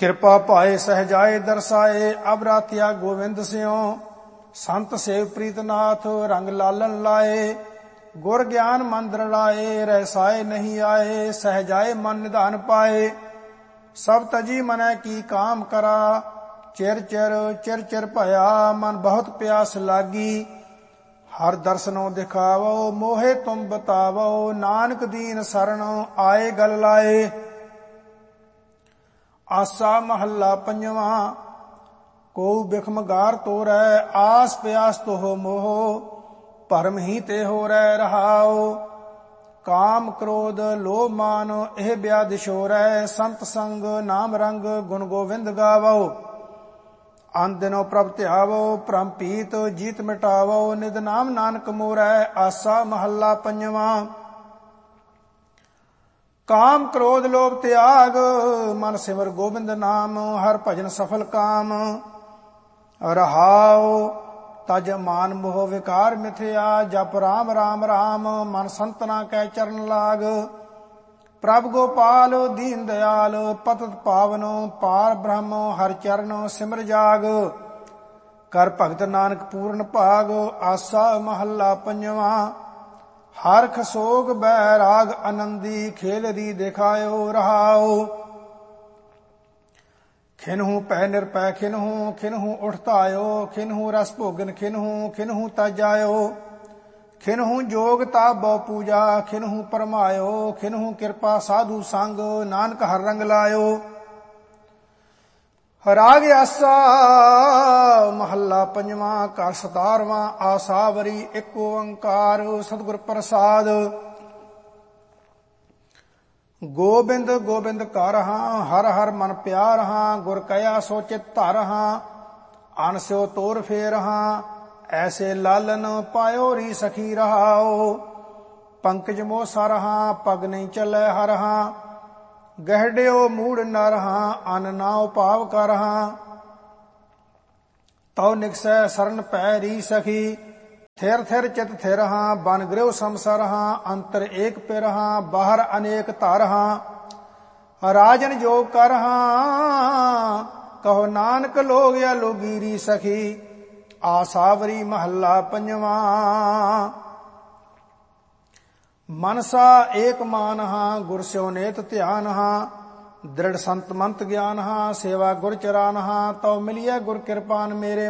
ਕਿਰਪਾ ਭਾਏ ਸਹਜਾਏ ਦਰਸਾਏ। ਅਬ ਰਾਤਿਆ ਗੋਵਿੰਦ ਸਿਉ ਸੰਤ ਸੇਵ ਪ੍ਰੀਤਨਾਥ ਰੰਗ ਲਾਲਨ ਲਾਏ। ਗੁਰ ਗਿਆਨ ਮੰਦਰ ਲਾਏ ਰਹਿਸਾਏ ਨਹੀਂ ਆਏ। ਸਹਜਾਏ ਮਨ ਨਿਧਾਨ ਪਾਏ ਸਭ ਤਜੀ ਮਨੈ ਕੀ ਕਾਮ ਕਰਾ। ਚਿਰ ਚਿਰ ਭਇਆ ਮਨ ਬਹੁਤ ਪਿਆਸ ਲਾਗੀ। ਹਰ ਦਰਸਨੋਂ ਦਿਖਾਵੋ ਮੋਹੇ ਤੁਮ ਬਤਾਵੋ। ਨਾਨਕ ਦੀਨ ਸਰਣ ਆਏ ਗਲ ਲਾਏ। ਆਸਾ ਮਹੱਲਾ ਪੰਜਵਾਂ। ਕੋ ਬਿਖਮ ਗਾਰ ਤੋਰੈ ਆਸ ਪਿਆਸ ਤੋਹ ਮੋਹ। ਭਰਮ ਹੀ ਤੇ ਹੋ ਰਹਿ ਰਹਾਓ। ਕਾਮ ਕ੍ਰੋਧ ਲੋਭ ਮਾਨ ਇਹ ਬਿਆਦ ਸ਼ੋਰੈ। ਸੰਤ ਸੰਗ ਨਾਮ ਰੰਗ ਗੁਣ ਗੋਵਿੰਦ ਗਾਵੋ। ਅਨ ਦਿਨੋ ਪ੍ਰਭ ਧਿਆਵੋ ਭ੍ਰਮ ਪੀਤ ਜੀਤ ਮਿਟਾਵੋ। ਨਿਦ ਨਾਮ ਨਾਨਕ ਮੋਰੈ। ਆਸਾ ਮਹੱਲਾ ਪੰਜਵਾਂ। ਕਾਮ ਕ੍ਰੋਧ ਲੋਭ ਤਿਆਗ ਮਨ ਸਿਮਰ ਗੋਬਿੰਦ ਨਾਮ। ਹਰ ਭਜਨ ਸਫਲ ਕਾਮ ਰਹਾਉ। ਤਜ ਮਾਨ ਮੋਹ ਵਿਕਾਰ ਮਿਥਿਆ। ਜਪ ਰਾਮ ਰਾਮ ਰਾਮ ਮਨ ਸੰਤਨਾ ਕੈ ਚਰਨ ਲਾਗ। ਪ੍ਰਭ ਗੋਪਾਲ ਦੀਨ ਦਿਆਲ ਪਤਿਤ ਪਾਵਨ ਪਾਰ ਬ੍ਰਹਮ ਹਰ ਚਰਨ ਸਿਮਰ ਜਾਗ। ਕਰ ਭਗਤ ਨਾਨਕ ਪੂਰਨ ਭਾਗ। ਆਸਾ ਮਹੱਲਾ ਪੰਜਵਾਂ। ਹਰ ਖਸੋਗ ਬੈਰਾਗ ਆਨੰਦੀ ਖੇਲ ਰੀ ਦਿਖਾਇਓ ਰਹਾਉ। ਖਿਨਹੂ ਪੈ ਨਿਰਪੈ ਖਿਨਹੂ ਉਠਤਾਇਓ। ਖਿਨਹੂ ਰਸ ਭੋਗਨ ਖਿਨਹੂ ਤਜ ਆਇਓ। ਖਿਨਹੂ ਜੋਗ ਤਾਬੋ ਪੂਜਾ ਖਿਨਹੂ ਪਰਮਾਇਓ। ਖਿਨਹੂ ਕਿਰਪਾ ਸਾਧੂ ਸੰਗ ਨਾਨਕ ਹਰ ਰੰਗ ਲਾਇਓ। ਰਾਗ ਆਸਾ ਮਹੱਲਾ ਪੰਜਵਾਂ। ਘਰ 17ਵਾਂ। ਆਸਾਵਰੀ ਇੱਕ ਓੰਕਾਰ ਸਤਿਗੁਰ ਪ੍ਰਸਾਦ। ਗੋਬਿੰਦ ਗੋਬਿੰਦ ਕਰ ਹਾਂ ਹਰ ਹਰ ਮਨ ਪਿਆਰ ਹਾਂ। ਗੁਰ ਕਹਿਆ ਸੋ ਚਿਤ ਧਰ ਹਾਂ ਅਨ ਸਿਓ ਤੋਰ ਫੇਰ ਹਾਂ। ਐਸੇ ਲਾਲਨ ਪਾਇਓ ਰੀ ਸਖੀ ਰਹਾਓ। ਪੰਕਜ ਮੋਹ ਸਰ ਹਾਂ ਪਗ ਨਹੀਂ ਚੱਲੇ ਹਰ ਹਾਂ। ਗਹਿੜਿਓ ਮੂੜ ਨਰ ਹਾਂ ਅਨ ਨਾ ਉਪਾਵ ਕਰ ਹਾਂ। ਤਉ ਨਿਕਸੈ ਸਰਨ ਪੈ ਰੀ ਸਖੀ। ਥਿਰ ਥਿਰ ਚਿਤ ਥਿਰ ਹਾਂ ਬਨ ਗ੍ਰਹਿ ਸੰਸਰ ਹਾਂ। ਅੰਤਰ ਏਕ ਪਿਰ ਹਾਂ ਬਾਹਰ ਅਨੇਕ ਧਰ ਹਾਂ। ਰਾਜਨ ਜੋਗ ਕਰ ਹਾਂ ਕਹੋ ਨਾਨਕ ਲੋਗਿਆ ਲੋਗੀ ਰੀ ਸਖੀ। ਆਸਾਵਰੀ ਮਹੱਲਾ ਪੰਜਵਾਂ। ਮਨਸਾ ਏਕ ਮਾਨ ਹਾਂ ਗੁਰ ਸਿਓ ਨੇਤ ਧਿਆਨ ਹਾਂ। ਦ੍ਰਿੜ ਸੰਤ ਮੰਤ ਗਿਆਨ ਹਾਂ ਸੇਵਾ ਗੁਰ ਚਰਾਨ ਹਾਂ। ਤਉ ਮਿਲਿਆ ਗੁਰ ਕਿਰਪਾਨ ਮੇਰੇ